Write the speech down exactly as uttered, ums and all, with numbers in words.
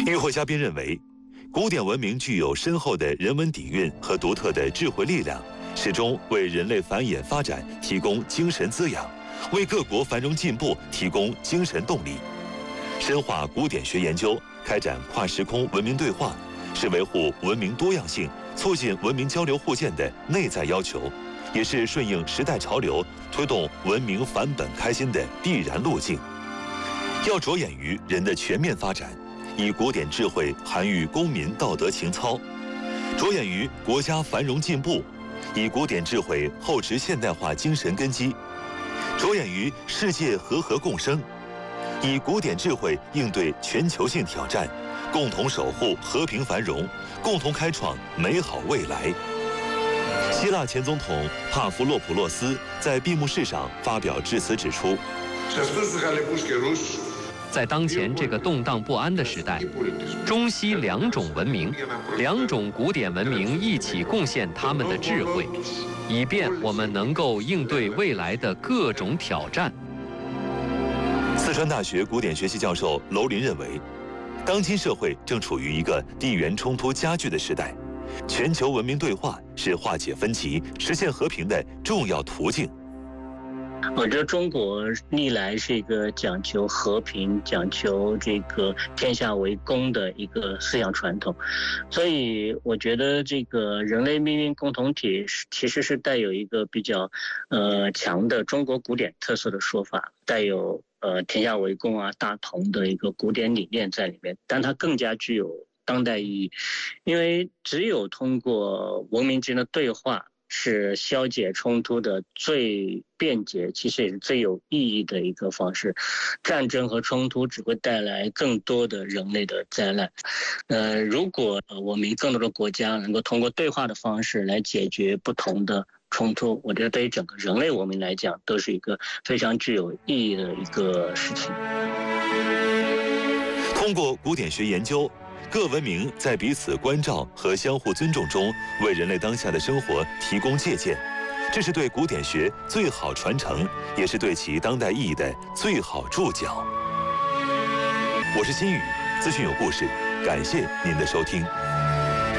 与会嘉宾认为，古典文明具有深厚的人文底蕴和独特的智慧力量，始终为人类繁衍发展提供精神滋养，为各国繁荣进步提供精神动力。深化古典学研究，开展跨时空文明对话，是维护文明多样性、促进文明交流互鉴的内在要求，也是顺应时代潮流、推动文明返本开新的必然路径。要着眼于人的全面发展，以古典智慧涵育公民道德情操；着眼于国家繁荣进步，以古典智慧厚植现代化精神根基；着眼于世界和合共生，以古典智慧应对全球性挑战，共同守护和平繁荣，共同开创美好未来。希腊前总统帕夫洛普洛斯在闭幕式上发表致辞指出， 在当前这个动荡不安的时代，中西两种文明、两种古典文明一起贡献他们的智慧，以便我们能够应对未来的各种挑战。 四川大学古典学系教授楼林认为，当今社会正处于一个地缘冲突加剧的时代，全球文明对话是化解分歧、实现和平的重要途径。 我觉得中国历来是一个讲求和平、讲求这个天下为公的一个思想传统，所以我觉得这个人类命运共同体其实是带有一个比较呃强的中国古典特色的说法，带有呃天下为公啊、大同的一个古典理念在里面，但它更加具有当代意义，因为只有通过文明之间的对话，是消解冲突的最便捷，其实也是最有意义的一个方式。战争和冲突只会带来更多的人类的灾难。呃，如果我们更多的国家能够通过对话的方式来解决不同的冲突，我觉得对于整个人类文明来讲，都是一个非常具有意义的一个事情。 通过古典学研究，各文明在彼此关照和相互尊重中，为人类当下的生活提供借鉴，这是对古典学最好传承，也是对其当代意义的最好注脚。我是新宇，资讯有故事，感谢您的收听。